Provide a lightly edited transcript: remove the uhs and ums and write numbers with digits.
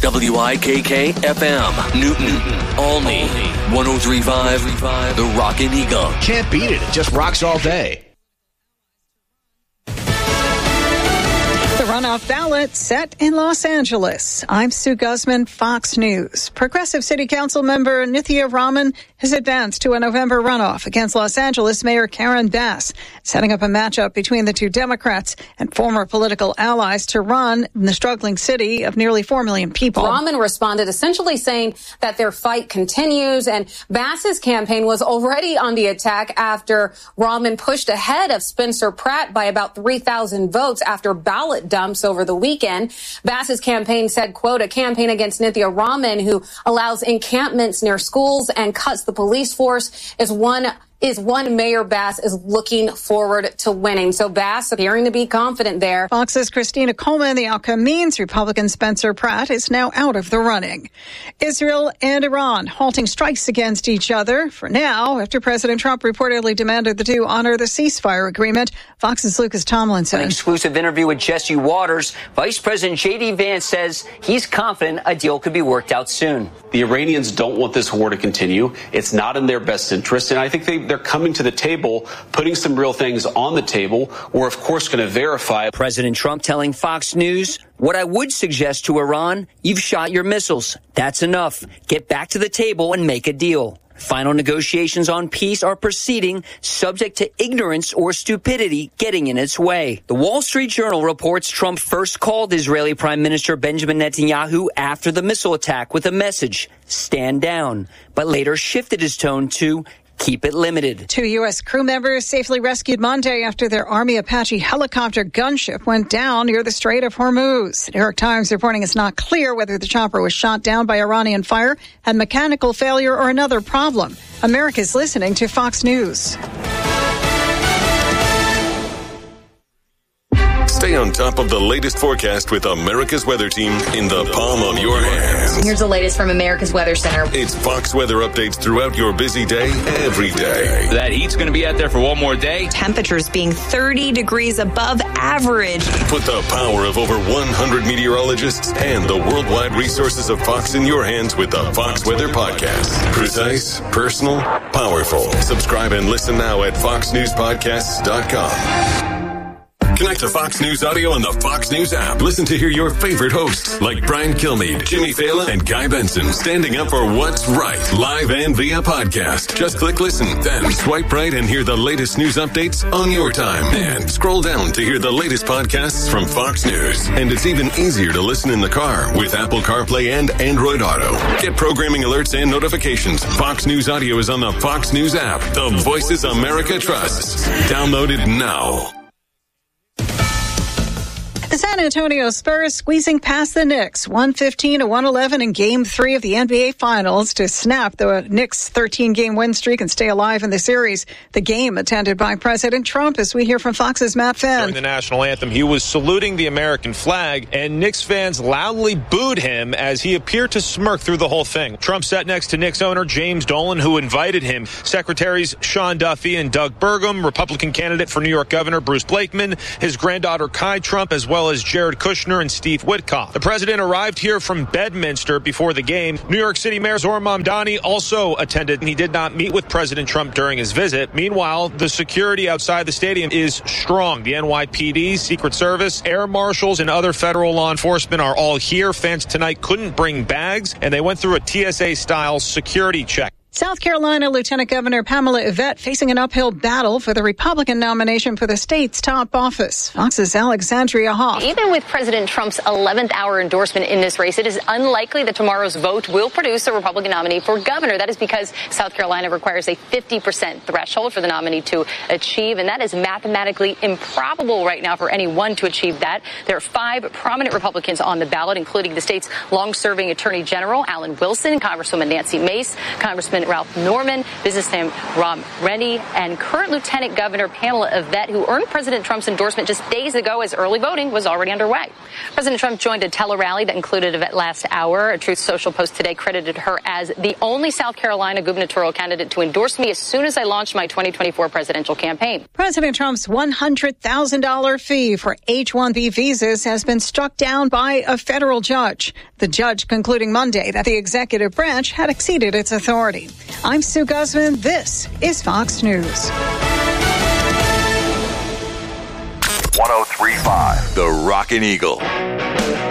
WIKK FM, Newton, Olney, 103.5, The Rockin' Eagle. Can't beat it. It just rocks all day. The runoff ballot set in Los Angeles. I'm Sue Guzman, Fox News. Progressive City Council member Nithya Raman has advanced to a November runoff against Los Angeles Mayor Karen Bass, setting up a matchup between the two Democrats and former political allies to run in the struggling city of nearly 4 million people. Raman responded essentially saying that their fight continues, and Bass's campaign was already on the attack after Raman pushed ahead of Spencer Pratt by about 3,000 votes after ballot dumps over the weekend. Bass's campaign said, quote, a campaign against Nithya Raman, who allows encampments near schools and cuts the police force, is one Mayor Bass is looking forward to winning. So Bass appearing to be confident there. Fox's Christina Coleman, the outcome means Republican Spencer Pratt is now out of the running. Israel and Iran halting strikes against each other for now after President Trump reportedly demanded the two honor the ceasefire agreement. Fox's Lucas Tomlinson. An exclusive interview with Jesse Waters. Vice President J.D. Vance says he's confident a deal could be worked out soon. The Iranians don't want this war to continue. It's not in their best interest. And I think they're coming to the table, putting some real things on the table. We're, of course, going to verify. President Trump telling Fox News, what I would suggest to Iran, you've shot your missiles. That's enough. Get back to the table and make a deal. Final negotiations on peace are proceeding, subject to ignorance or stupidity getting in its way. The Wall Street Journal reports Trump first called Israeli Prime Minister Benjamin Netanyahu after the missile attack with a message, stand down, but later shifted his tone to keep it limited. 2 U.S. crew members safely rescued Monday after their Army Apache helicopter gunship went down near the Strait of Hormuz. The New York Times reporting it's not clear whether the chopper was shot down by Iranian fire, had mechanical failure, or another problem. America's listening to Fox News. Stay on top of the latest forecast with America's Weather Team in the palm of your hands. Here's the latest from America's Weather Center. It's Fox weather updates throughout your busy day, every day. That heat's going to be out there for one more day. Temperatures being 30 degrees above average. Put the power of over 100 meteorologists and the worldwide resources of Fox in your hands with the Fox Weather Podcast. Precise, personal, powerful. Subscribe and listen now at foxnewspodcasts.com. Connect to Fox News Audio on the Fox News app. Listen to hear your favorite hosts like Brian Kilmeade, Jimmy Fallon, and Guy Benson standing up for what's right, live and via podcast. Just click listen, then swipe right and hear the latest news updates on your time. And scroll down to hear the latest podcasts from Fox News. And it's even easier to listen in the car with Apple CarPlay and Android Auto. Get programming alerts and notifications. Fox News Audio is on the Fox News app. The voices America trusts. Download it now. The San Antonio Spurs squeezing past the Knicks, 115-111 in Game 3 of the NBA Finals to snap the Knicks' 13-game win streak and stay alive in the series. The game attended by President Trump, as we hear from Fox's Matt Finn. During the national anthem, he was saluting the American flag, and Knicks fans loudly booed him as he appeared to smirk through the whole thing. Trump sat next to Knicks owner James Dolan, who invited him. Secretaries Sean Duffy and Doug Burgum, Republican candidate for New York Governor Bruce Blakeman, his granddaughter Kai Trump, as well as Jared Kushner and Steve Witkoff. The president arrived here from Bedminster before the game. New York City Mayor Zohran Mamdani also attended, and he did not meet with President Trump during his visit. Meanwhile, the security outside the stadium is strong. The NYPD, Secret Service, air marshals, and other federal law enforcement are all here. Fans tonight couldn't bring bags, and they went through a TSA-style security check. South Carolina Lieutenant Governor Pamela Yvette facing an uphill battle for the Republican nomination for the state's top office. Fox's Alexandria Hoff. Even with President Trump's 11th hour endorsement in this race, it is unlikely that tomorrow's vote will produce a Republican nominee for governor. That is because South Carolina requires a 50% threshold for the nominee to achieve, and that is mathematically improbable right now for anyone to achieve that. There are 5 prominent Republicans on the ballot, including the state's long-serving Attorney General Alan Wilson, Congresswoman Nancy Mace, Congressman Ralph Norman, businessman Ron Rennie, and current Lieutenant Governor Pamela Yvette, who earned President Trump's endorsement just days ago as early voting was already underway. President Trump joined a tele-rally that included a last hour. A Truth Social post today credited her as the only South Carolina gubernatorial candidate to endorse me as soon as I launched my 2024 presidential campaign. President Trump's $100,000 fee for H-1B visas has been struck down by a federal judge. The judge concluding Monday that the executive branch had exceeded its authority. I'm Sue Guzman. This is Fox News. 103.5 The Rockin' Eagle.